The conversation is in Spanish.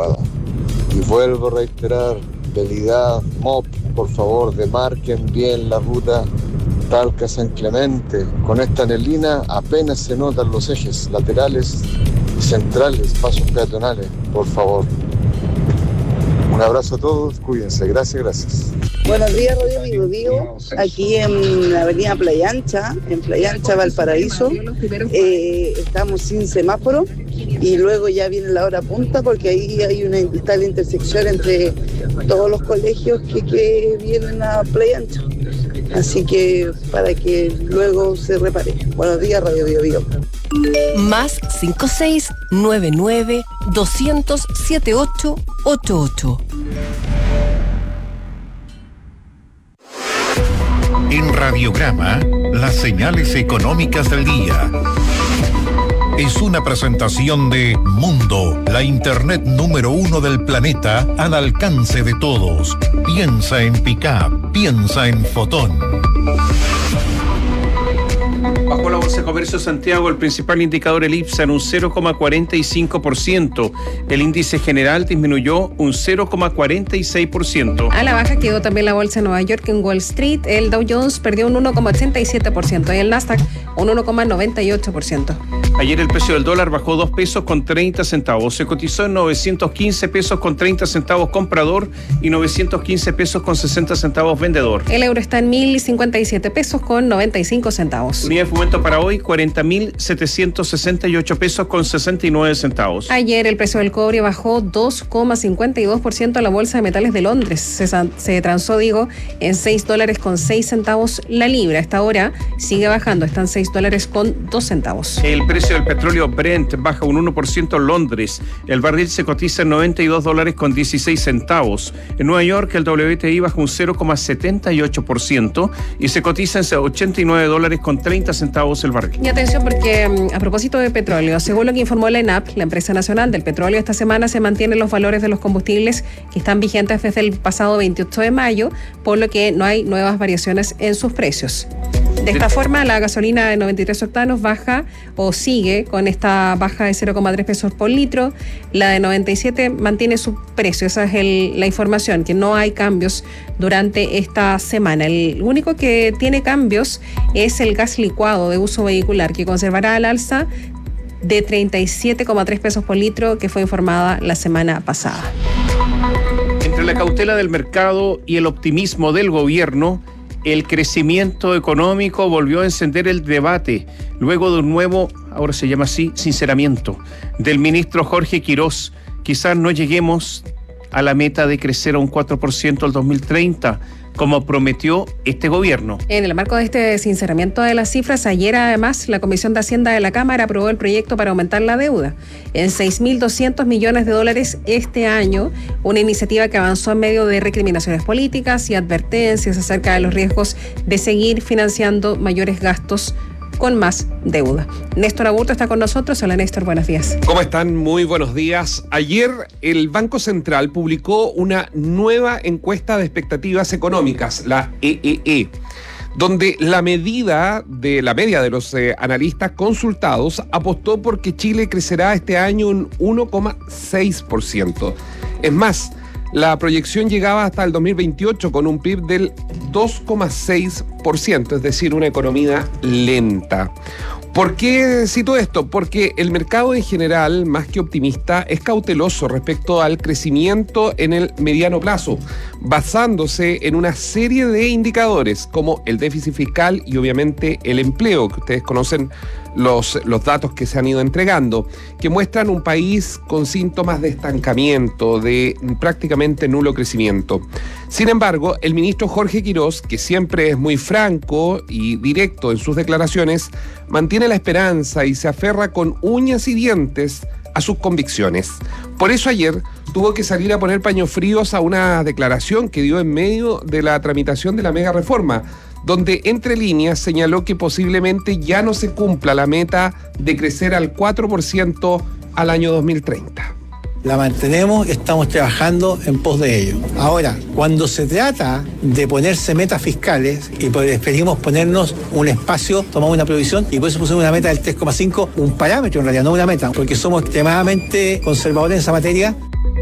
aprobada. Y vuelvo a reiterar, Belidad, MOP, por favor, demarquen bien la ruta Talca-San Clemente. Con esta neblina apenas se notan los ejes laterales y centrales, pasos peatonales, por favor. Un abrazo a todos, cuídense, gracias. Buenos días, Radio Vivo, aquí en la avenida Playa Ancha, Valparaíso. Estamos sin semáforo y luego ya viene la hora punta porque ahí está la intersección entre todos los colegios que vienen a Playa Ancha. Así que para que luego se repare. Buenos días, Radio Vivo. Más 5699-200-7888. En Radiograma, las señales económicas del día. Es una presentación de Mundo, la internet número 1 del planeta al alcance de todos. Piensa en Pickup, piensa en Fotón. Bajo la Bolsa de Comercio de Santiago, el principal indicador, el IPSA, en un 0,45%. El índice general disminuyó un 0,46%. A la baja quedó también la Bolsa de Nueva York. En Wall Street, el Dow Jones perdió un 1,87% y el Nasdaq un 1,98%. Ayer el precio del dólar bajó 2 pesos con 30 centavos. Se cotizó en 915 pesos con 30 centavos comprador y 915 pesos con 60 centavos vendedor. El euro está en 1.057 pesos con 95 centavos. Unidad de fomento para hoy, 40.768 pesos con 69 centavos. Ayer el precio del cobre bajó 2,52% a la Bolsa de Metales de Londres. Se transó, en $6 con 6 centavos la libra. Esta hora sigue bajando, están $6 con 2 centavos. El precio del petróleo Brent baja un 1% en Londres. El barril se cotiza en $92 con 16 centavos. En Nueva York el WTI baja un 0,78% y se cotiza en $89 con 30 centavos el barril. Y atención porque a propósito de petróleo, según lo que informó la ENAP, la empresa nacional del petróleo, esta semana se mantienen los valores de los combustibles que están vigentes desde el pasado 28 de mayo, por lo que no hay nuevas variaciones en sus precios. De esta forma, la gasolina de 93 octanos baja o sigue con esta baja de 0,3 pesos por litro. La de 97 mantiene su precio. Esa es la información, que no hay cambios durante esta semana. El único que tiene cambios es el gas licuado de uso vehicular, que conservará al alza de 37,3 pesos por litro, que fue informada la semana pasada. Entre la cautela del mercado y el optimismo del gobierno, el crecimiento económico volvió a encender el debate luego de un nuevo, ahora se llama así, sinceramiento del ministro Jorge Quirós. Quizás no lleguemos a la meta de crecer a un 4% al 2030, como prometió este gobierno. En el marco de este sinceramiento de las cifras, ayer además la Comisión de Hacienda de la Cámara aprobó el proyecto para aumentar la deuda en $6.200 millones este año, una iniciativa que avanzó en medio de recriminaciones políticas y advertencias acerca de los riesgos de seguir financiando mayores gastos con más deuda. Néstor Aburto está con nosotros. Hola Néstor, buenos días. ¿Cómo están? Muy buenos días. Ayer el Banco Central publicó una nueva encuesta de expectativas económicas, la EEE, donde la media de los analistas consultados apostó por que Chile crecerá este año un 1,6%. Es más, la proyección llegaba hasta el 2028 con un PIB del 2,6%, es decir, una economía lenta. ¿Por qué cito esto? Porque el mercado en general, más que optimista, es cauteloso respecto al crecimiento en el mediano plazo, basándose en una serie de indicadores como el déficit fiscal y obviamente el empleo, que ustedes conocen los datos que se han ido entregando, que muestran un país con síntomas de estancamiento, de prácticamente nulo crecimiento. Sin embargo, el ministro Jorge Quirós, que siempre es muy franco y directo en sus declaraciones, mantiene la esperanza y se aferra con uñas y dientes a sus convicciones. Por eso ayer tuvo que salir a poner paños fríos a una declaración que dio en medio de la tramitación de la mega reforma, donde entre líneas señaló que posiblemente ya no se cumpla la meta de crecer al 4% al año 2030. La mantenemos, estamos trabajando en pos de ello. Ahora, cuando se trata de ponerse metas fiscales, y preferimos ponernos un espacio, tomamos una provisión y por eso pusimos una meta del 3,5, un parámetro en realidad, no una meta, porque somos extremadamente conservadores en esa materia.